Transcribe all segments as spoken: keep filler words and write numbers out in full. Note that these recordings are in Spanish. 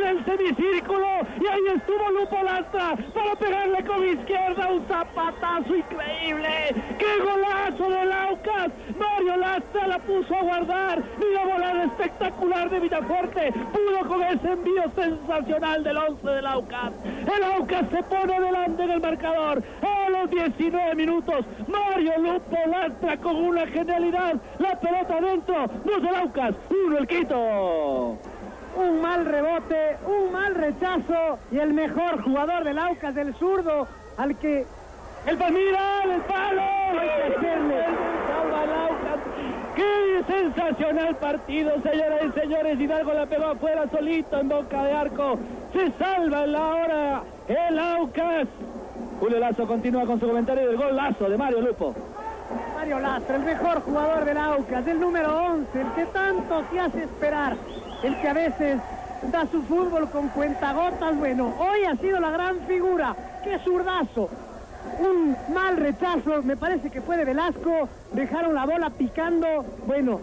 el semicírculo y ahí estuvo Lupo Lastra para pegarle con izquierda un zapatazo increíble. ¡Qué golazo del Aucas! Mario Lastra la puso a guardar. Mira volada espectacular de Villafuerte. Pudo con ese envío sensacional del once del Aucas. El Aucas se pone delante en el marcador a los diecinueve minutos. Mario Lupo Lastra con una genialidad. La pelota adentro. Dos del Aucas, uno el Quito. Un mal rebote, un mal rechazo y el mejor jugador del Aucas, del zurdo, al que... ¡El Palmira, el palo! ¡Hay que hacerle! ¡Salva el Aucas! ¡Qué sensacional partido, señoras y señores! Hidalgo la pegó afuera solito en boca de arco. Se salva en la hora el Aucas. Julio Lazo continúa con su comentario del golazo de Mario Lupo. Mario Lastra, el mejor jugador del Aucas, el número once, el que tanto se hace esperar, el que a veces da su fútbol con cuentagotas. Bueno, hoy ha sido la gran figura. ¡Qué zurdazo! Un mal rechazo, me parece que fue de Velasco, dejaron la bola picando. Bueno,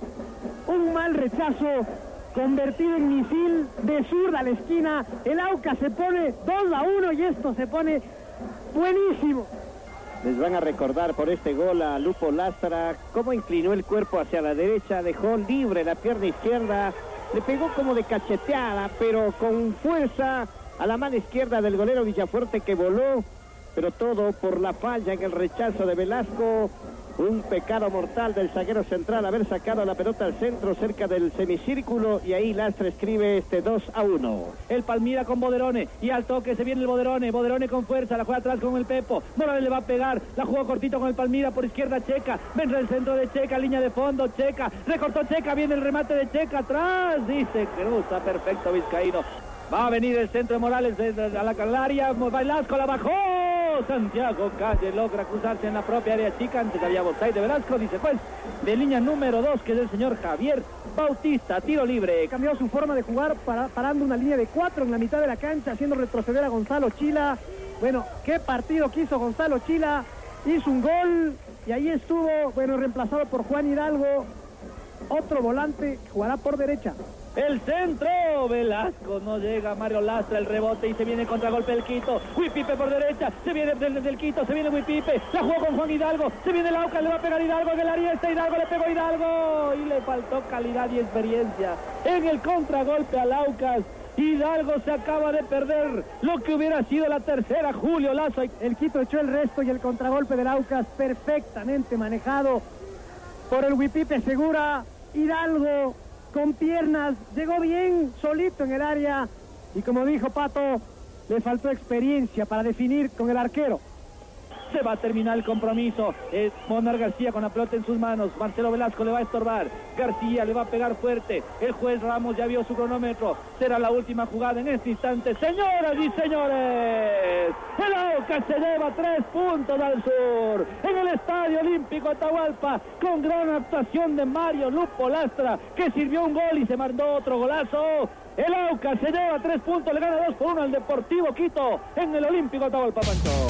un mal rechazo convertido en misil de zurda a la esquina. El Aucas se pone dos a uno y esto se pone buenísimo. Les van a recordar por este gol a Lupo Lastra cómo inclinó el cuerpo hacia la derecha, dejó libre la pierna izquierda, le pegó como de cacheteada, pero con fuerza a la mano izquierda del golero Villafuerte, que voló, pero todo por la falla en el rechazo de Velasco. Un pecado mortal del zaguero central haber sacado la pelota al centro cerca del semicírculo, y ahí Lastra escribe este dos a uno. El Palmira con Boderone y al toque se viene el Boderone. Boderone con fuerza, la juega atrás con el Pepo. Morales le va a pegar, la jugó cortito con el Palmira por izquierda. Checa, vendrá el centro de Checa, línea de fondo, Checa, recortó Checa, viene el remate de Checa atrás, dice cruza perfecto Vizcaíno. Va a venir el centro de Morales a la calaria. Velasco la bajó. Santiago Calle logra cruzarse en la propia área chica. Antes había Botay de Velasco. Dice pues de línea número dos, que es el señor Javier Bautista. Tiro libre. Cambió su forma de jugar, para, parando una línea de cuatro en la mitad de la cancha, haciendo retroceder a Gonzalo Chila. Bueno, qué partido que hizo Gonzalo Chila. Hizo un gol y ahí estuvo, bueno, reemplazado por Juan Hidalgo. Otro volante que jugará por derecha. El centro, Velasco, no llega, Mario Lastra, el rebote y se viene contra golpe del Quito. Huipipe por derecha, se viene desde el Quito, se viene Huipipe, la jugó con Juan Hidalgo, se viene el Aucas, le va a pegar Hidalgo en el área, está Hidalgo, le pegó Hidalgo y le faltó calidad y experiencia en el contragolpe al Aucas. Hidalgo se acaba de perder lo que hubiera sido la tercera. Julio Lazo. El Quito echó el resto y el contragolpe del Aucas perfectamente manejado por el Huipipe Segura. Hidalgo con piernas, llegó bien solito en el área y, como dijo Pato, le faltó experiencia para definir con el arquero. Se va a terminar el compromiso. Es Monar García con la pelota en sus manos. Marcelo Velasco le va a estorbar. García le va a pegar fuerte. El juez Ramos ya vio su cronómetro. Será la última jugada en este instante. Señoras y señores, el Aucas se lleva tres puntos al sur en el Estadio Olímpico Atahualpa, con gran actuación de Mario Lupo Lastra, que sirvió un gol y se mandó otro golazo. El Aucas se lleva tres puntos, le gana dos por uno al Deportivo Quito en el Olímpico Atahualpa, Pancho.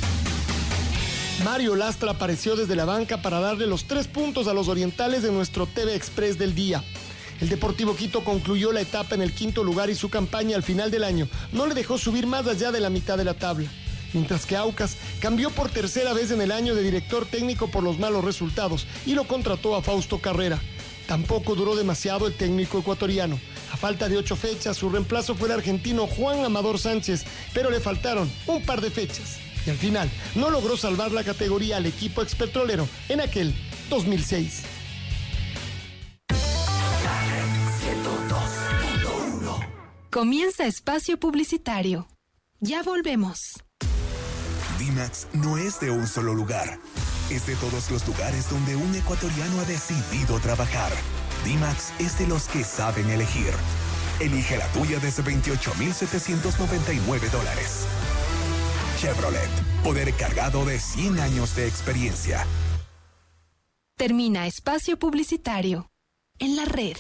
Mario Lastra apareció desde la banca para darle los tres puntos a los orientales de nuestro T V Express del día. El Deportivo Quito concluyó la etapa en el quinto lugar y su campaña al final del año no le dejó subir más allá de la mitad de la tabla. Mientras que Aucas cambió por tercera vez en el año de director técnico por los malos resultados y lo contrató a Fausto Carrera. Tampoco duró demasiado el técnico ecuatoriano. A falta de ocho fechas, su reemplazo fue el argentino Juan Amador Sánchez, pero le faltaron un par de fechas. Y al final no logró salvar la categoría al equipo expetrolero en aquel dos mil seis. Comienza espacio publicitario. Ya volvemos. D-Max no es de un solo lugar. Es de todos los lugares donde un ecuatoriano ha decidido trabajar. D-Max es de los que saben elegir. Elige la tuya desde veintiocho mil setecientos noventa y nueve dólares. Chevrolet, poder cargado de cien años de experiencia. Termina espacio publicitario en la red.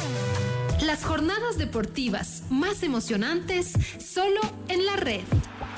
Las jornadas deportivas más emocionantes solo en la red.